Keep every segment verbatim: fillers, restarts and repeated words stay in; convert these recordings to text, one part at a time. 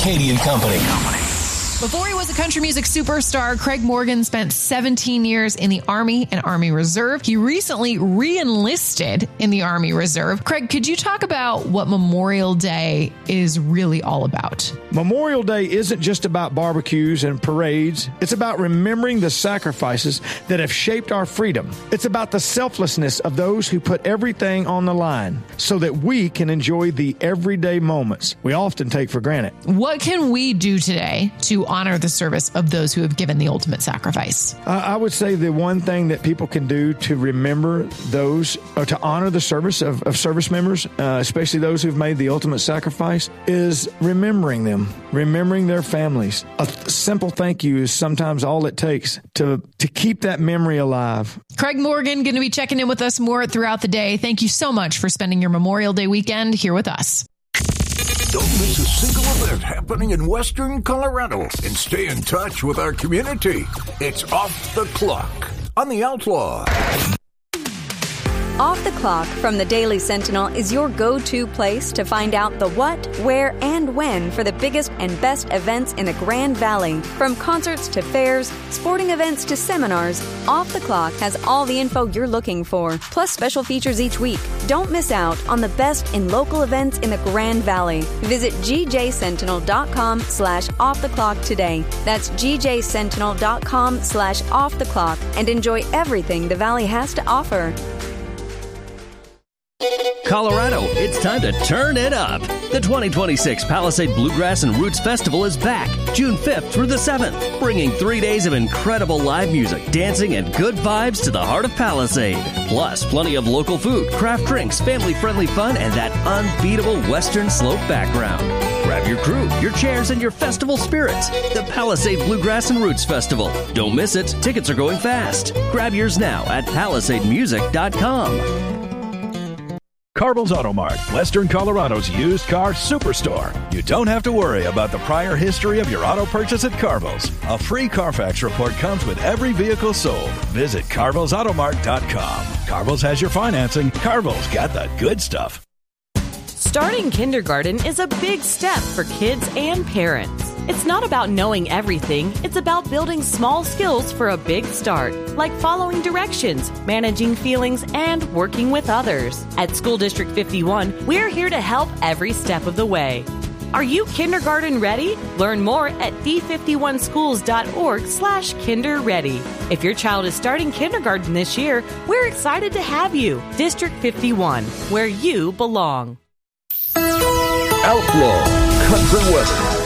Cady and Company. Before he was a country music superstar, Craig Morgan spent seventeen years in the Army and Army Reserve. He recently re-enlisted in the Army Reserve. Craig, could you talk about what Memorial Day is really all about? Memorial Day isn't just about barbecues and parades. It's about remembering the sacrifices that have shaped our freedom. It's about the selflessness of those who put everything on the line so that we can enjoy the everyday moments we often take for granted. What can we do today to honor the service of those who have given the ultimate sacrifice? Uh, I would say the one thing that people can do to remember those, or to honor the service of, of service members, uh, especially those who've made the ultimate sacrifice, is remembering them, remembering their families. A th- simple thank you is sometimes all it takes to, to keep that memory alive. Craig Morgan going to be checking in with us more throughout the day. Thank you so much for spending your Memorial Day weekend here with us. Don't miss a single event happening in Western Colorado and stay in touch with our community. It's Off the Clock on The Outlaw. Off the Clock from the Daily Sentinel is your go-to place to find out the what, where, and when for the biggest and best events in the Grand Valley. From concerts to fairs, sporting events to seminars, Off the Clock has all the info you're looking for, plus special features each week. Don't miss out on the best in local events in the Grand Valley. Visit g j sentinel dot com slash off the clock today. That's g j sentinel dot com slash off the clock and enjoy everything the Valley has to offer. Colorado, it's time to turn it up. The twenty twenty-six Palisade Bluegrass and Roots Festival is back, June fifth through the seventh, bringing three days of incredible live music, dancing, and good vibes to the heart of Palisade. Plus, plenty of local food, craft drinks, family-friendly fun, and that unbeatable Western slope background. Grab your crew, your chairs, and your festival spirits. The Palisade Bluegrass and Roots Festival. Don't miss it. Tickets are going fast. Grab yours now at palisade music dot com. Carball's Auto Mart, Western Colorado's used car superstore. You don't have to worry about the prior history of your auto purchase at Carball's. A free Carfax report comes with every vehicle sold. Visit carvalls auto mart dot com. Carball's has your financing. Carball's got the good stuff. Starting kindergarten is a big step for kids and parents. It's not about knowing everything. It's about building small skills for a big start, like following directions, managing feelings, and working with others. At School District fifty-one, we're here to help every step of the way. Are you kindergarten ready? Learn more at d fifty-one schools dot org slash kinder ready. If your child is starting kindergarten this year, we're excited to have you. District fifty-one, where you belong. Outlaw Country Western.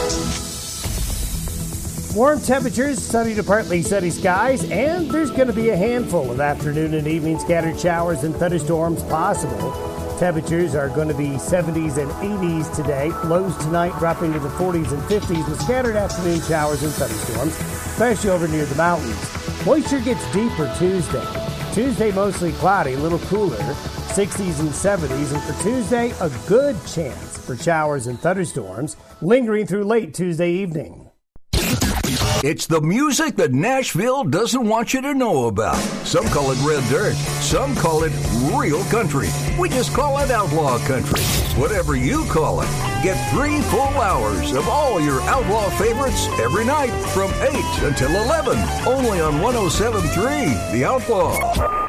Warm temperatures, sunny to partly sunny skies, and there's going to be a handful of afternoon and evening scattered showers and thunderstorms possible. Temperatures are going to be seventies and eighties today. Lows tonight dropping to the forties and fifties with scattered afternoon showers and thunderstorms, especially over near the mountains. Moisture gets deeper Tuesday. Tuesday mostly cloudy, a little cooler, sixties and seventies. And for Tuesday, a good chance for showers and thunderstorms lingering through late Tuesday evening. It's the music that Nashville doesn't want you to know about. Some call it red dirt. Some call it real country. We just call it outlaw country. Whatever you call it. Get three full hours of all your outlaw favorites every night from eight until eleven. Only on one oh seven point three The Outlaw.